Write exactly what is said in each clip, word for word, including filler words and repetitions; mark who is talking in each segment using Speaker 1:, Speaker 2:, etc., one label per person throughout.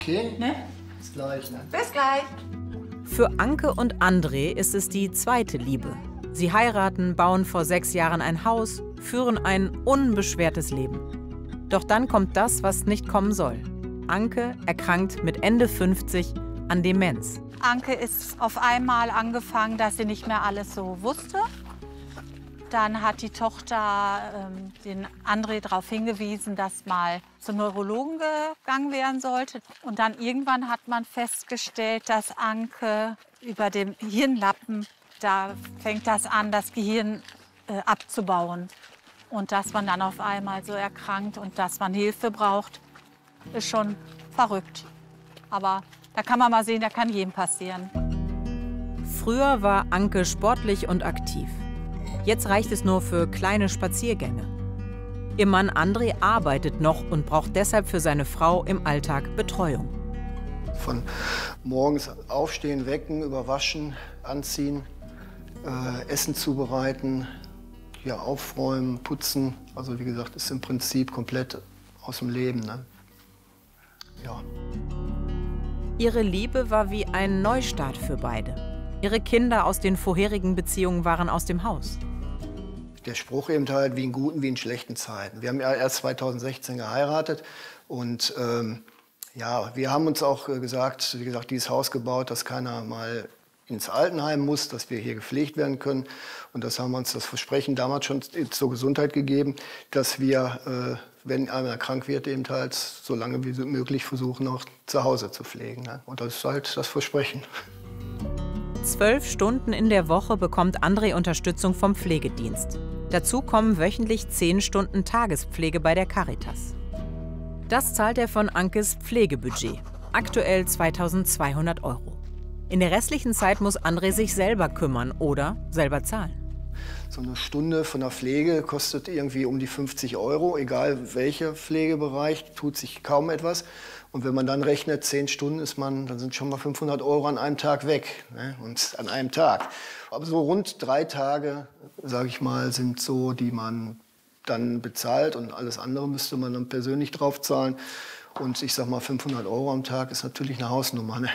Speaker 1: Okay, ne? Bis gleich, ne?
Speaker 2: Bis gleich.
Speaker 3: Für Anke und André ist es die zweite Liebe. Sie heiraten, bauen vor sechs Jahren ein Haus, führen ein unbeschwertes Leben. Doch dann kommt das, was nicht kommen soll. Anke erkrankt mit Ende fünfzig an Demenz.
Speaker 2: Anke ist auf einmal angefangen, dass sie nicht mehr alles so wusste. Dann hat die Tochter ähm, den André darauf hingewiesen, dass mal zum Neurologen gegangen werden sollte. Und dann irgendwann hat man festgestellt, dass Anke über dem Hirnlappen, da fängt das an, das Gehirn äh, abzubauen. Und dass man dann auf einmal so erkrankt und dass man Hilfe braucht, ist schon verrückt. Aber da kann man mal sehen, da kann jedem passieren.
Speaker 3: Früher war Anke sportlich und aktiv. Jetzt reicht es nur für kleine Spaziergänge. Ihr Mann André arbeitet noch und braucht deshalb für seine Frau im Alltag Betreuung.
Speaker 1: Von morgens aufstehen, wecken, überwaschen, anziehen, äh, Essen zubereiten, hier aufräumen, putzen. Also wie gesagt, ist im Prinzip komplett aus dem Leben, ne? Ja.
Speaker 3: Ihre Liebe war wie ein Neustart für beide. Ihre Kinder aus den vorherigen Beziehungen waren aus dem Haus.
Speaker 1: Der Spruch eben halt, wie in guten wie in schlechten Zeiten. Wir haben ja erst zweitausendsechzehn geheiratet und ähm, ja, wir haben uns auch gesagt, wie gesagt, dieses Haus gebaut, dass keiner mal ins Altenheim muss, dass wir hier gepflegt werden können. Und das haben wir uns das Versprechen damals schon zur Gesundheit gegeben, dass wir, äh, wenn einer krank wird, eben halt so lange wie möglich versuchen, auch zu Hause zu pflegen. Ne? Und das ist halt das Versprechen.
Speaker 3: Zwölf Stunden in der Woche bekommt André Unterstützung vom Pflegedienst. Dazu kommen wöchentlich zehn Stunden Tagespflege bei der Caritas. Das zahlt er von Ankes Pflegebudget, aktuell zweitausendzweihundert Euro. In der restlichen Zeit muss André sich selber kümmern oder selber zahlen.
Speaker 1: So eine Stunde von der Pflege kostet irgendwie um die fünfzig Euro, egal welcher Pflegebereich, tut sich kaum etwas. Und wenn man dann rechnet, zehn Stunden, ist man, dann sind schon mal fünfhundert Euro an einem Tag weg. Ne? Und an einem Tag. Aber so rund drei Tage, sage ich mal, sind so, die man dann bezahlt. Und alles andere müsste man dann persönlich drauf zahlen. Und ich sag mal, fünfhundert Euro am Tag ist natürlich eine Hausnummer. Ne?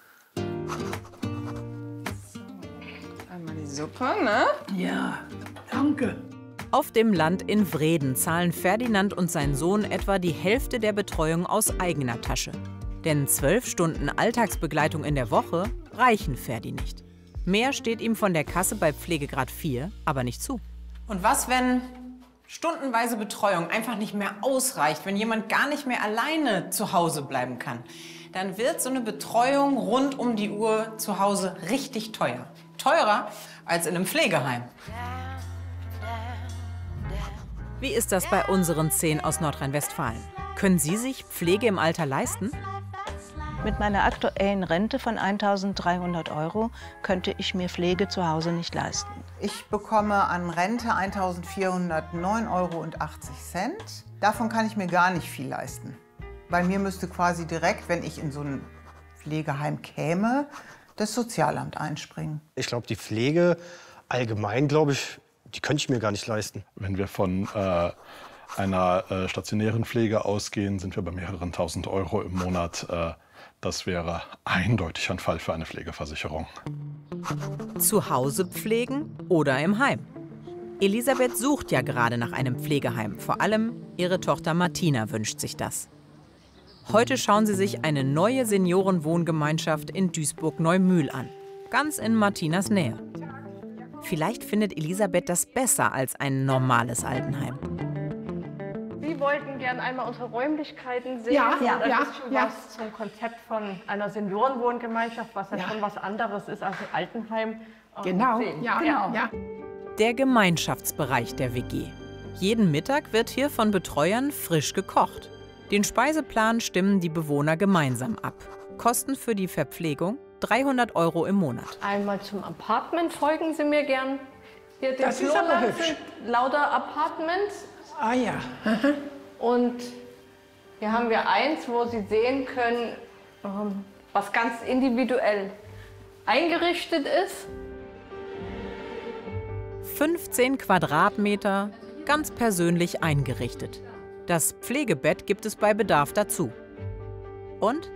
Speaker 4: Einmal die Suppe, ne?
Speaker 5: Ja, danke.
Speaker 3: Auf dem Land in Vreden zahlen Ferdinand und sein Sohn etwa die Hälfte der Betreuung aus eigener Tasche. Denn zwölf Stunden Alltagsbegleitung in der Woche reichen Ferdi nicht. Mehr steht ihm von der Kasse bei Pflegegrad vier aber nicht zu.
Speaker 6: Und was, wenn stundenweise Betreuung einfach nicht mehr ausreicht, wenn jemand gar nicht mehr alleine zu Hause bleiben kann? Dann wird so eine Betreuung rund um die Uhr zu Hause richtig teuer. Teurer als in einem Pflegeheim.
Speaker 3: Wie ist das bei unseren zehn aus Nordrhein-Westfalen? Können Sie sich Pflege im Alter leisten?
Speaker 7: Mit meiner aktuellen Rente von eintausenddreihundert Euro könnte ich mir Pflege zu Hause nicht leisten.
Speaker 4: Ich bekomme an Rente eintausendvierhundertneun Euro und achtzig Cent. Davon kann ich mir gar nicht viel leisten. Bei mir müsste quasi direkt, wenn ich in so ein Pflegeheim käme, das Sozialamt einspringen.
Speaker 8: Ich glaube, die Pflege allgemein, glaube ich, die könnte ich mir gar nicht leisten.
Speaker 9: Wenn wir von äh, einer äh, stationären Pflege ausgehen, sind wir bei mehreren tausend Euro im Monat. Äh, das wäre eindeutig ein Fall für eine Pflegeversicherung.
Speaker 3: Zu Hause pflegen oder im Heim? Elisabeth sucht ja gerade nach einem Pflegeheim. Vor allem ihre Tochter Martina wünscht sich das. Heute schauen sie sich eine neue Seniorenwohngemeinschaft in Duisburg-Neumühl an. Ganz in Martinas Nähe. Vielleicht findet Elisabeth das besser als ein normales Altenheim.
Speaker 10: Wir wollten gerne einmal unsere Räumlichkeiten sehen.
Speaker 5: Ja, ja,
Speaker 10: und ein
Speaker 5: ja,
Speaker 10: bisschen
Speaker 5: ja.
Speaker 10: was zum Konzept von einer Seniorenwohngemeinschaft, was ja,
Speaker 5: Ja.
Speaker 10: schon was anderes ist als ein Altenheim. äh,
Speaker 5: Genau,
Speaker 10: sehen.
Speaker 5: ja, genau. Ja.
Speaker 3: Der Gemeinschaftsbereich der W G. Jeden Mittag wird hier von Betreuern frisch gekocht. Den Speiseplan stimmen die Bewohner gemeinsam ab. Kosten für die Verpflegung dreihundert Euro im Monat.
Speaker 10: Einmal zum Apartment folgen Sie mir gern. Hier den
Speaker 5: Das ist aber
Speaker 10: Flurland
Speaker 5: hübsch.
Speaker 10: sind lauter Apartments.
Speaker 5: Ah ja.
Speaker 10: Und hier haben wir eins, wo Sie sehen können, ähm, was ganz individuell eingerichtet ist.
Speaker 3: fünfzehn Quadratmeter, ganz persönlich eingerichtet. Das Pflegebett gibt es bei Bedarf dazu. Und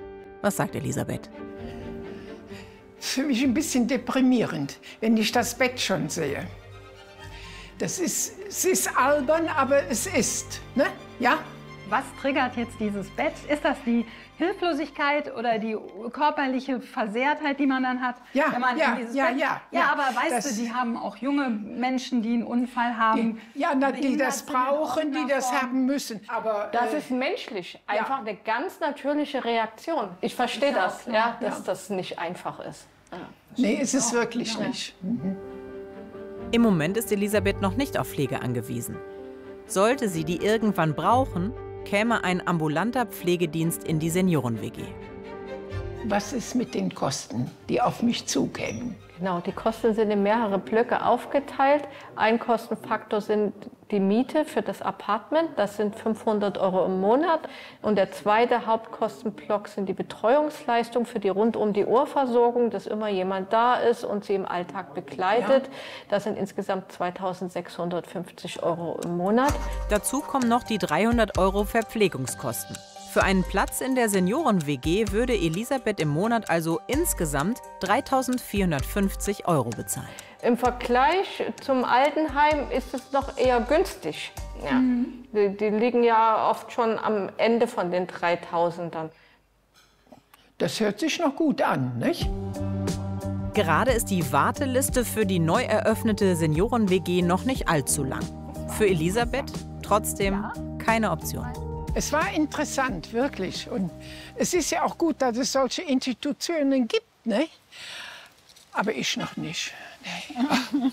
Speaker 3: Was sagt Elisabeth?
Speaker 5: Für mich ein bisschen deprimierend, wenn ich das Bett schon sehe. Das ist, es ist albern, aber es ist, ne? Ja?
Speaker 11: Was triggert jetzt dieses Bett? Ist das die Hilflosigkeit oder die körperliche Versehrtheit, die man dann hat?
Speaker 5: Ja,
Speaker 11: wenn man
Speaker 5: ja,
Speaker 11: in dieses
Speaker 5: ja,
Speaker 11: Bett...
Speaker 5: ja,
Speaker 11: ja.
Speaker 5: ja.
Speaker 11: aber weißt
Speaker 5: das,
Speaker 11: du, die haben auch junge Menschen, die einen Unfall haben.
Speaker 5: Die, ja, na, die das brauchen, die das haben müssen. Aber,
Speaker 10: das
Speaker 5: äh,
Speaker 10: ist menschlich, einfach ja. eine ganz natürliche Reaktion. Ich verstehe das, ja, dass ja. das nicht einfach ist. Ja.
Speaker 5: Nee, es ist wirklich ja. nicht. Mhm.
Speaker 3: Im Moment ist Elisabeth noch nicht auf Pflege angewiesen. Sollte sie die irgendwann brauchen, käme ein ambulanter Pflegedienst in die Senioren-W G.
Speaker 5: Was ist mit den Kosten, die auf mich zukämen?
Speaker 10: Genau, die Kosten sind in mehrere Blöcke aufgeteilt. Ein Kostenfaktor sind die Miete für das Apartment, das sind fünfhundert Euro im Monat. Und der zweite Hauptkostenblock sind die Betreuungsleistungen für die Rund-um-die-Uhr-Versorgung, dass immer jemand da ist und sie im Alltag begleitet. Ja. Das sind insgesamt zweitausendsechshundertfünfzig Euro im Monat.
Speaker 3: Dazu kommen noch die dreihundert Euro Verpflegungskosten. Für einen Platz in der Senioren-W G würde Elisabeth im Monat also insgesamt dreitausendvierhundertfünfzig Euro bezahlen.
Speaker 10: Im Vergleich zum Altenheim ist es noch eher günstig. Ja. Mhm. Die, die liegen ja oft schon am Ende von den dreitausendern.
Speaker 5: Das hört sich noch gut an, nicht?
Speaker 3: Gerade ist die Warteliste für die neu eröffnete Senioren-W G noch nicht allzu lang. Für Elisabeth trotzdem keine Option.
Speaker 5: Es war interessant, wirklich. Und es ist ja auch gut, dass es solche Institutionen gibt, ne? Aber ich noch nicht. Nee.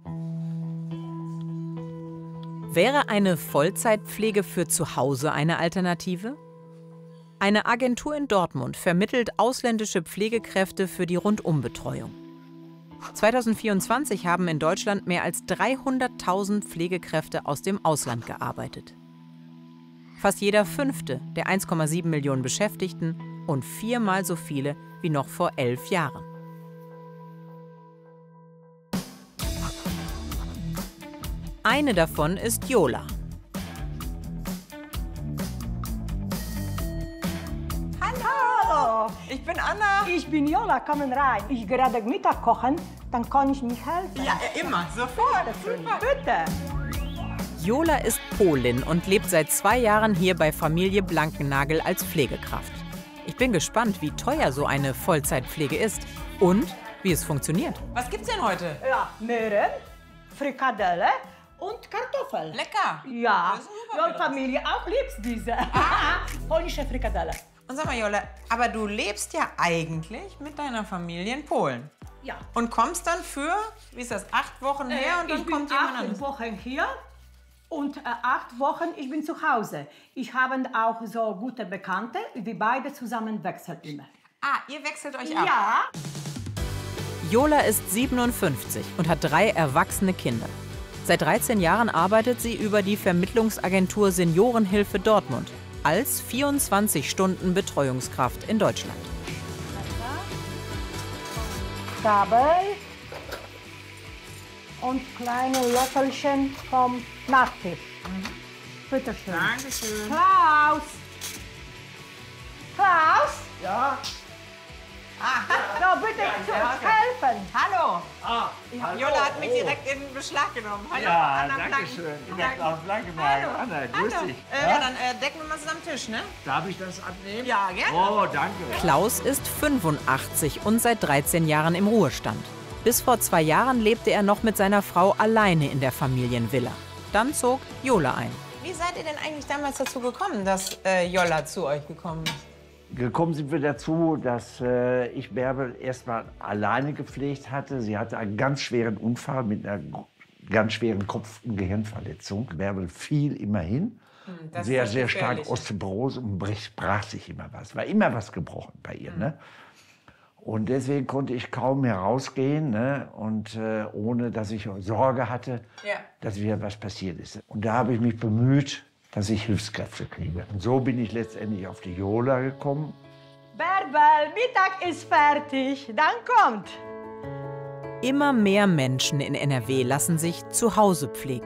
Speaker 3: Wäre eine Vollzeitpflege für zu Hause eine Alternative? Eine Agentur in Dortmund vermittelt ausländische Pflegekräfte für die Rundumbetreuung. zweitausendvierundzwanzig haben in Deutschland mehr als dreihunderttausend Pflegekräfte aus dem Ausland gearbeitet. Fast jeder Fünfte der eins Komma sieben Millionen Beschäftigten und viermal so viele wie noch vor elf Jahren. Eine davon ist Jola.
Speaker 12: Hallo, ich bin Anna.
Speaker 13: Ich bin Jola, kommen rein. Ich gerade Mittag kochen, dann kann ich nicht helfen.
Speaker 12: Ja, immer, sofort.
Speaker 13: Super. Bitte.
Speaker 3: Jola ist Polin und lebt seit zwei Jahren hier bei Familie Blankennagel als Pflegekraft. Ich bin gespannt, wie teuer so eine Vollzeitpflege ist und wie es funktioniert.
Speaker 12: Was gibt's denn heute?
Speaker 13: Ja, Möhren, Frikadelle und Kartoffeln.
Speaker 12: Lecker.
Speaker 13: Ja, und Familie auch liebt diese. Ah. Polnische Frikadelle.
Speaker 12: Und sag mal, Jola, aber du lebst ja eigentlich mit deiner Familie in Polen.
Speaker 13: Ja.
Speaker 12: Und kommst dann für, wie ist das, acht Wochen her
Speaker 13: äh,
Speaker 12: und dann
Speaker 13: ich
Speaker 12: kommt
Speaker 13: bin
Speaker 12: jemand
Speaker 13: acht
Speaker 12: anderes?
Speaker 13: Wochen hier. Und äh, acht Wochen, ich bin zu Hause. Ich habe auch so gute Bekannte, wir beide zusammen wechseln immer.
Speaker 12: Ah, ihr wechselt euch ab?
Speaker 13: Ja.
Speaker 3: Jola ist siebenundfünfzig und hat drei erwachsene Kinder. Seit dreizehn Jahren arbeitet sie über die Vermittlungsagentur Seniorenhilfe Dortmund als vierundzwanzig Stunden Betreuungskraft in Deutschland.
Speaker 13: Gabel und kleine Löffelchen vom Nachtisch. Mhm. Bitte schön.
Speaker 12: Dankeschön.
Speaker 13: Klaus! Klaus?
Speaker 12: Ja? Ah.
Speaker 13: So, bitte ja, helfen.
Speaker 12: Hallo.
Speaker 14: Ah,
Speaker 12: ja,
Speaker 14: hallo.
Speaker 12: Jola hat mich
Speaker 14: Oh.
Speaker 12: direkt in Beschlag genommen. Hallo,
Speaker 14: Ja,
Speaker 12: Anna
Speaker 14: danke
Speaker 12: Blank.
Speaker 14: schön. Ich
Speaker 12: Danke.
Speaker 14: hab auch Blankenberg.
Speaker 12: Hallo.
Speaker 14: Anna, grüß
Speaker 12: Hallo.
Speaker 14: dich.
Speaker 12: Äh, ja, dann äh, decken wir mal zusammen Tisch, ne?
Speaker 14: Darf ich das abnehmen?
Speaker 12: Ja, gerne.
Speaker 14: Oh, danke.
Speaker 3: Klaus ist fünfundachtzig und seit dreizehn Jahren im Ruhestand. Bis vor zwei Jahren lebte er noch mit seiner Frau alleine in der Familienvilla. Dann zog Jola ein.
Speaker 12: Wie seid ihr denn eigentlich damals dazu gekommen, dass äh, Jola zu euch gekommen ist?
Speaker 14: Gekommen sind wir dazu, dass äh, ich Bärbel erst mal alleine gepflegt hatte. Sie hatte einen ganz schweren Unfall mit einer ganz schweren Kopf- und Gehirnverletzung. Bärbel fiel immer hin.
Speaker 12: Das
Speaker 14: sehr,
Speaker 12: ist
Speaker 14: sehr stark
Speaker 12: gefährlich.
Speaker 14: Osteoporose und brach, brach sich immer was. War immer was gebrochen bei ihr. Mhm. Ne? Und deswegen konnte ich kaum herausgehen, ne? Und äh, ohne dass ich Sorge hatte,
Speaker 12: ja.
Speaker 14: dass wieder was passiert ist. Und da habe ich mich bemüht, dass ich Hilfskräfte kriege. Und so bin ich letztendlich auf die Jola gekommen.
Speaker 13: Bärbel, Mittag ist fertig, dann kommt.
Speaker 3: Immer mehr Menschen in N R W lassen sich zu Hause pflegen.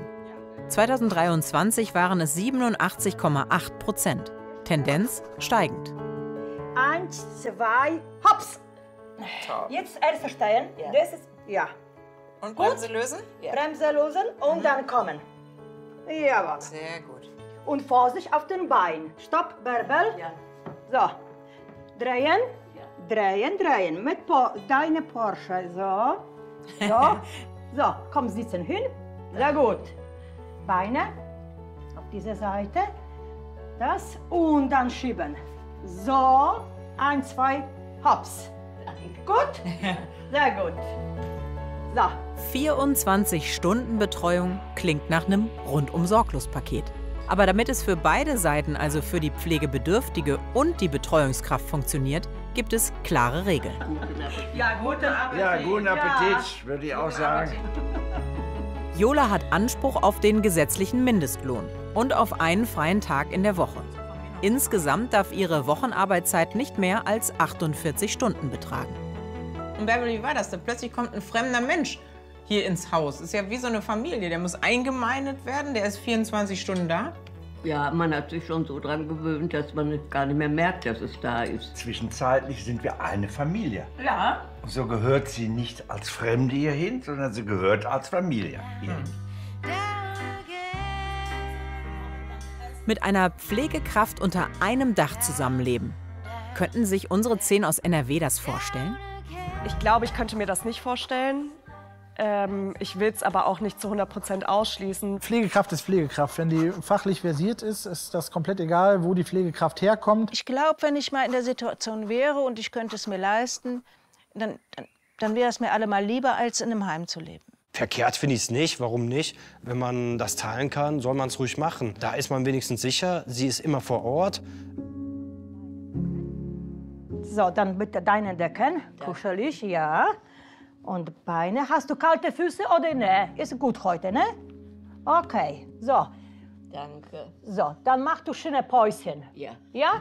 Speaker 3: zweitausenddreiundzwanzig waren es siebenundachtzig Komma acht Prozent. Tendenz steigend.
Speaker 13: Eins, zwei, hops.
Speaker 12: Top.
Speaker 13: Jetzt erst verstehen.
Speaker 12: Ja.
Speaker 13: Das ist, ja.
Speaker 12: Und
Speaker 13: Gut.
Speaker 12: Bremse lösen?
Speaker 13: Ja. Bremse lösen und mhm. dann kommen. Jawohl.
Speaker 12: Sehr gut.
Speaker 13: Und Vorsicht auf den Bein. Stopp, Bärbel. Ja. So. Drehen. Ja. Drehen, drehen. Mit po deiner Porsche. So. So. So. Komm, sitzen hin. Sehr gut. Beine. Auf diese Seite. Das. Und dann schieben. So. Eins, zwei. Hops. Gut? Sehr gut. So.
Speaker 3: vierundzwanzig Stunden Betreuung klingt nach einem Rundum-Sorglos-Paket. Aber damit es für beide Seiten, also für die Pflegebedürftige und die Betreuungskraft funktioniert, gibt es klare Regeln.
Speaker 13: Ja, guten Appetit.
Speaker 14: Ja, guten Appetit,
Speaker 13: Ja.
Speaker 14: würde ich auch sagen.
Speaker 3: Jola hat Anspruch auf den gesetzlichen Mindestlohn und auf einen freien Tag in der Woche. Insgesamt darf ihre Wochenarbeitszeit nicht mehr als achtundvierzig Stunden betragen.
Speaker 6: Und Bärbel, wie war das? Da plötzlich kommt ein fremder Mensch hier ins Haus. Ist ja wie so eine Familie. Der muss eingemeindet werden, der ist vierundzwanzig Stunden da.
Speaker 15: Ja, man hat sich schon so dran gewöhnt, dass man gar nicht mehr merkt, dass es da ist.
Speaker 14: Zwischenzeitlich sind wir eine Familie.
Speaker 6: Ja.
Speaker 14: Und so gehört sie nicht als Fremde hierhin, sondern sie gehört als Familie hierhin.
Speaker 3: Mit einer Pflegekraft unter einem Dach zusammenleben. Könnten sich unsere zehn aus N R W das vorstellen?
Speaker 16: Ich glaube, ich könnte mir das nicht vorstellen. Ähm, ich will es aber auch nicht zu hundert Prozent ausschließen.
Speaker 17: Pflegekraft ist Pflegekraft. Wenn die fachlich versiert ist, ist das komplett egal, wo die Pflegekraft herkommt.
Speaker 7: Ich glaube, wenn ich mal in der Situation wäre und ich könnte es mir leisten, dann, dann, dann wäre es mir allemal lieber, als in einem Heim zu leben.
Speaker 8: Verkehrt finde ich es nicht. Warum nicht? Wenn man das teilen kann, soll man es ruhig machen. Da ist man wenigstens sicher. Sie ist immer vor Ort.
Speaker 13: So, dann bitte deine Decken. Kuschelig, ja. Und Beine. Hast du kalte Füße oder ne? Ist gut heute, ne? Okay, so.
Speaker 15: Danke.
Speaker 13: So, dann mach du schöne Päuschen.
Speaker 15: Ja.
Speaker 13: Ja?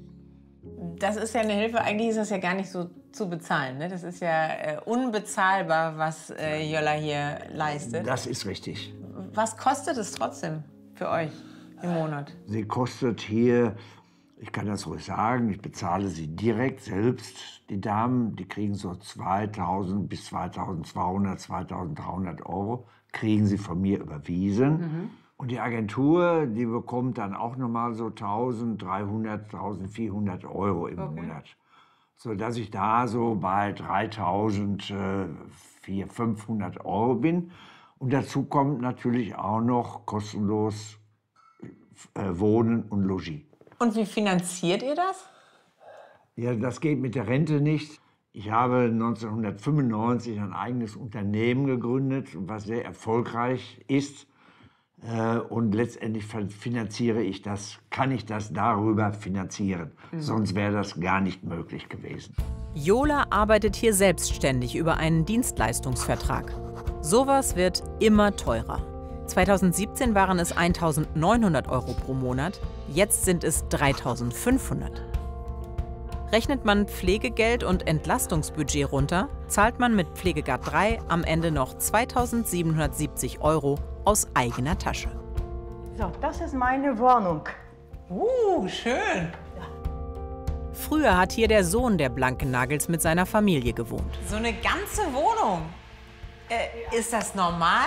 Speaker 6: Das ist ja eine Hilfe, eigentlich ist das ja gar nicht so zu bezahlen. Ne? Das ist ja äh, unbezahlbar, was äh, Jola hier leistet.
Speaker 14: Das ist richtig.
Speaker 6: Was kostet es trotzdem für euch im Monat?
Speaker 14: Sie kostet hier, ich kann das ruhig sagen, ich bezahle sie direkt selbst. Die Damen, die kriegen so zweitausend bis zweitausendzweihundert, zweitausenddreihundert Euro, kriegen sie von mir überwiesen.
Speaker 6: Mhm.
Speaker 14: Und die Agentur, die bekommt dann auch nochmal so eintausenddreihundert, eintausendvierhundert Euro im
Speaker 6: Okay.
Speaker 14: Monat. Sodass ich da so bei dreitausendvierhundert, fünfhundert Euro bin. Und dazu kommt natürlich auch noch kostenlos äh, Wohnen und Logis.
Speaker 6: Und wie finanziert ihr das?
Speaker 14: Ja, das geht mit der Rente nicht. Ich habe neunzehnhundertfünfundneunzig ein eigenes Unternehmen gegründet, was sehr erfolgreich ist. Und letztendlich finanziere ich das, kann ich das darüber finanzieren. Mhm. Sonst wäre das gar nicht möglich gewesen.
Speaker 3: Jola arbeitet hier selbstständig über einen Dienstleistungsvertrag. Sowas wird immer teurer. zweitausendsiebzehn waren es eintausendneunhundert Euro pro Monat, jetzt sind es dreitausendfünfhundert. Rechnet man Pflegegeld und Entlastungsbudget runter, zahlt man mit Pflegeguard drei am Ende noch zweitausendsiebenhundertsiebzig Euro aus eigener Tasche.
Speaker 13: So, das ist meine Wohnung.
Speaker 6: Uh, schön.
Speaker 3: Früher hat hier der Sohn der Blankennagels mit seiner Familie gewohnt.
Speaker 6: So eine ganze Wohnung. Äh, ist das normal?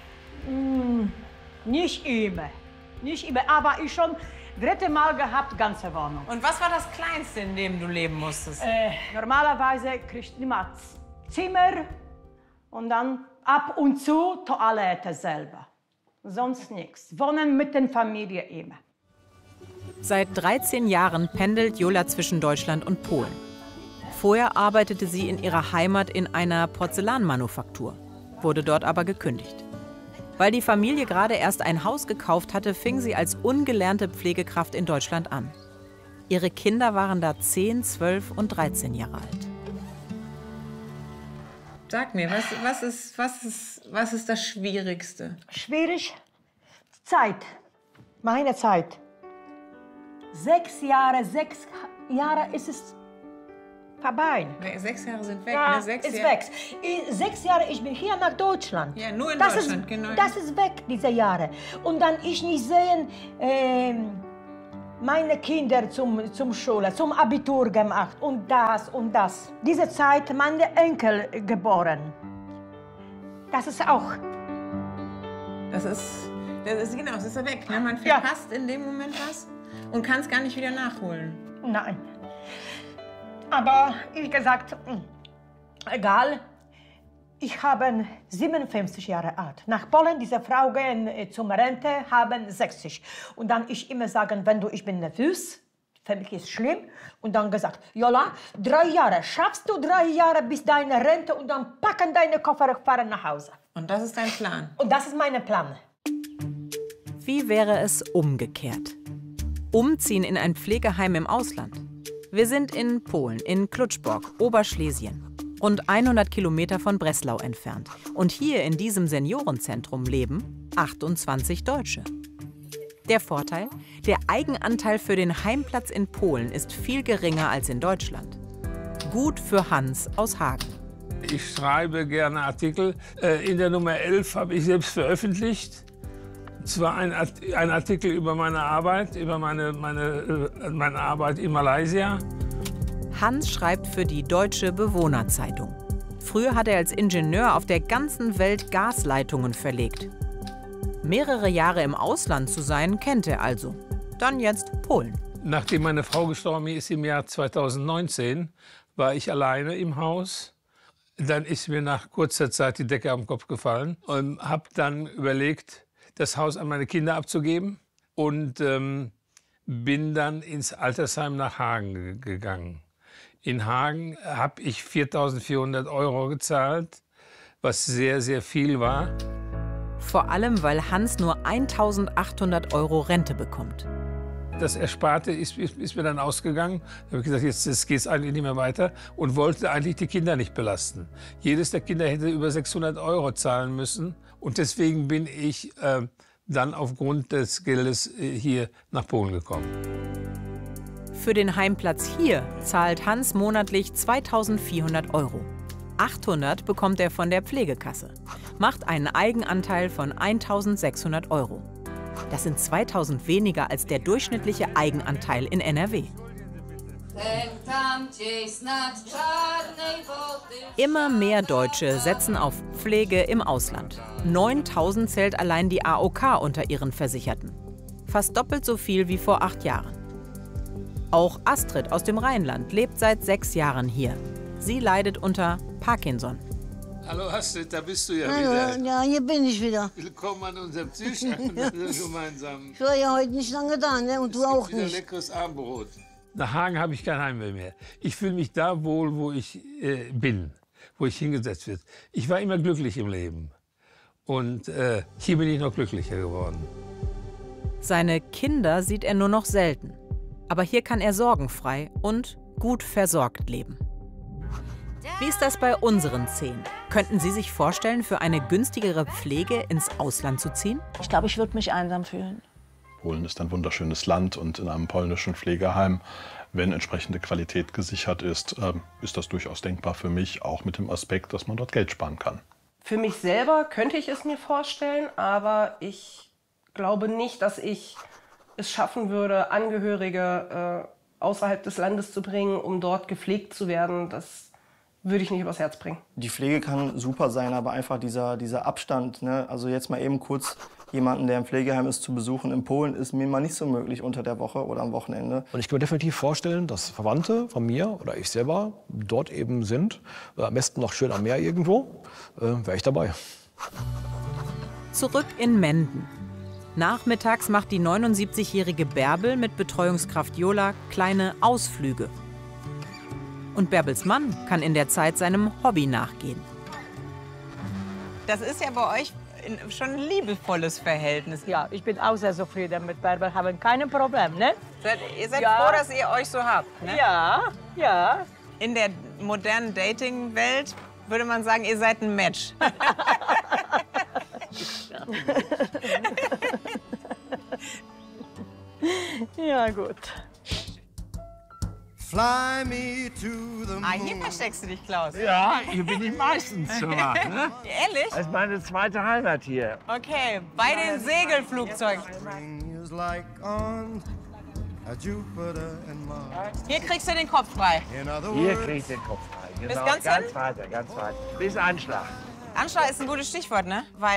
Speaker 13: Mm, nicht immer. Nicht immer, aber ich schon dritte Mal gehabt, ganze Wohnung.
Speaker 6: Und was war das Kleinste, in dem du leben musstest?
Speaker 13: Äh, normalerweise kriegst du immer Zimmer und dann ab und zu Toilette selber. Sonst nichts. Wohnen mit der Familie immer.
Speaker 3: Seit dreizehn Jahren pendelt Jola zwischen Deutschland und Polen. Vorher arbeitete sie in ihrer Heimat in einer Porzellanmanufaktur, wurde dort aber gekündigt. Weil die Familie gerade erst ein Haus gekauft hatte, fing sie als ungelernte Pflegekraft in Deutschland an. Ihre Kinder waren da zehn, zwölf und dreizehn Jahre alt.
Speaker 6: Sag mir, was, was, ist, was, ist, was ist das Schwierigste?
Speaker 13: Schwierig? Zeit. Meine Zeit. Sechs Jahre, sechs Jahre ist es vorbei.
Speaker 6: Sechs Jahre sind weg.
Speaker 13: Ja,
Speaker 6: ne? Sechs
Speaker 13: ist
Speaker 6: Jahre.
Speaker 13: weg. Ich, sechs Jahre, ich bin hier nach Deutschland.
Speaker 6: Ja, nur in
Speaker 13: das
Speaker 6: Deutschland,
Speaker 13: ist,
Speaker 6: genau.
Speaker 13: Das ist weg, diese Jahre. Und dann ich nicht sehen, ähm, meine Kinder zum, zum Schule, zum Abitur gemacht und das und das. Diese Zeit meine Enkel geboren. Das ist auch.
Speaker 6: Das ist, das ist genau, das ist ja weg. Ne? Man verpasst ja in dem Moment was und kann es gar nicht wieder nachholen.
Speaker 13: Nein. Aber ich gesagt, egal. Ich habe siebenundfünfzig Jahre alt. Nach Polen, diese Frau gehen zum Rente, haben sechzig. Und dann ich immer sagen, wenn du, ich bin nervös, für mich ist schlimm. Und dann gesagt, Jola, drei Jahre, schaffst du drei Jahre bis deine Rente und dann packen deine Koffer und fahren nach Hause.
Speaker 6: Und das ist dein Plan?
Speaker 13: Und das ist mein Plan.
Speaker 3: Wie wäre es umgekehrt? Umziehen in ein Pflegeheim im Ausland. Wir sind in Polen, in Kluczbork, Oberschlesien. Rund hundert Kilometer von Breslau entfernt. Und hier in diesem Seniorenzentrum leben achtundzwanzig Deutsche. Der Vorteil? Der Eigenanteil für den Heimplatz in Polen ist viel geringer als in Deutschland. Gut für Hans aus Hagen.
Speaker 18: Ich schreibe gerne Artikel. In der Nummer elf habe ich selbst veröffentlicht. Zwar ein Artikel über meine Arbeit, über meine, meine, meine Arbeit in Malaysia.
Speaker 3: Hans schreibt für die Deutsche Bewohnerzeitung. Früher hat er als Ingenieur auf der ganzen Welt Gasleitungen verlegt. Mehrere Jahre im Ausland zu sein, kennt er also. Dann jetzt Polen.
Speaker 18: Nachdem meine Frau gestorben ist im Jahr zweitausendneunzehn, war ich alleine im Haus. Dann ist mir nach kurzer Zeit die Decke am Kopf gefallen und habe dann überlegt, das Haus an meine Kinder abzugeben und ähm, bin dann ins Altersheim nach Hagen gegangen. In Hagen habe ich viertausendvierhundert Euro gezahlt, was sehr, sehr viel war.
Speaker 3: Vor allem, weil Hans nur eintausendachthundert Euro Rente bekommt.
Speaker 18: Das Ersparte ist, ist, ist mir dann ausgegangen. Da habe ich gesagt, jetzt, jetzt geht es eigentlich nicht mehr weiter und wollte eigentlich die Kinder nicht belasten. Jedes der Kinder hätte über sechshundert Euro zahlen müssen. Und deswegen bin ich äh, dann aufgrund des Geldes äh, hier nach Polen gekommen.
Speaker 3: Für den Heimplatz hier zahlt Hans monatlich zweitausendvierhundert Euro. achthundert bekommt er von der Pflegekasse. Macht einen Eigenanteil von eintausendsechshundert Euro. Das sind zweitausend weniger als der durchschnittliche Eigenanteil in N R W. Immer mehr Deutsche setzen auf Pflege im Ausland. neuntausend zählt allein die A O K unter ihren Versicherten. Fast doppelt so viel wie vor acht Jahren. Auch Astrid aus dem Rheinland lebt seit sechs Jahren hier. Sie leidet unter Parkinson.
Speaker 18: Hallo Astrid, da bist du ja
Speaker 19: Hallo,
Speaker 18: wieder.
Speaker 19: ja, hier bin ich wieder.
Speaker 18: Willkommen an unserem Tisch, an gemeinsam.
Speaker 19: Ich war ja heute nicht lange da, ne? Und du
Speaker 18: Es gibt
Speaker 19: auch
Speaker 18: wieder
Speaker 19: nicht.
Speaker 18: leckeres Abendbrot. Nach Hagen habe ich kein Heimweh mehr. Ich fühle mich da wohl, wo ich äh, bin, wo ich hingesetzt wird. Ich war immer glücklich im Leben. Und äh, hier bin ich noch glücklicher geworden.
Speaker 3: Seine Kinder sieht er nur noch selten. Aber hier kann er sorgenfrei und gut versorgt leben. Wie ist das bei unseren Zehn? Könnten Sie sich vorstellen, für eine günstigere Pflege ins Ausland zu ziehen?
Speaker 7: Ich glaube, ich würde mich einsam fühlen.
Speaker 9: Polen ist ein wunderschönes Land und in einem polnischen Pflegeheim, wenn entsprechende Qualität gesichert ist, äh, ist das durchaus denkbar für mich, auch mit dem Aspekt, dass man dort Geld sparen kann.
Speaker 16: Für mich selber könnte ich es mir vorstellen, aber ich glaube nicht, dass ich es schaffen würde, Angehörige äh, außerhalb des Landes zu bringen, um dort gepflegt zu werden. Das würde ich nicht übers Herz bringen.
Speaker 20: Die Pflege kann super sein, aber einfach dieser, dieser Abstand, ne? Also jetzt mal eben kurz jemanden, der im Pflegeheim ist, zu besuchen in Polen, ist mir mal nicht so möglich unter der Woche oder am Wochenende.
Speaker 21: Und ich kann mir definitiv vorstellen, dass Verwandte von mir oder ich selber dort eben sind, am besten noch schön am Meer irgendwo, äh, wäre ich dabei.
Speaker 3: Zurück in Menden. Nachmittags macht die neunundsiebzigjährige Bärbel mit Betreuungskraft Jola kleine Ausflüge. Und Bärbels Mann kann in der Zeit seinem Hobby nachgehen.
Speaker 12: Das ist ja bei euch schon ein liebevolles Verhältnis.
Speaker 13: Ja, ich bin auch sehr zufrieden mit Bärbel, haben kein Problem, ne?
Speaker 12: Seid, ihr seid
Speaker 13: Ja.
Speaker 12: froh, dass ihr euch so habt, ne?
Speaker 13: Ja, ja.
Speaker 12: In der modernen Dating-Welt würde man sagen, ihr seid ein Match.
Speaker 13: Ja, gut.
Speaker 12: Fly me to the moon. Ah, hier versteckst du dich, Klaus.
Speaker 14: Ja, hier bin ich meistens schon mal. Ne?
Speaker 12: Ehrlich?
Speaker 14: Das ist meine zweite Heimat hier.
Speaker 12: Okay, bei den Segelflugzeugen.
Speaker 6: Hier kriegst du den Kopf frei.
Speaker 14: Hier kriegst du den Kopf frei. Genau,
Speaker 6: Bis ganz
Speaker 14: ganz
Speaker 6: hin?
Speaker 14: weiter, ganz weiter. Bis Anschlag.
Speaker 6: Anschlag ist ein gutes Stichwort, ne? Weil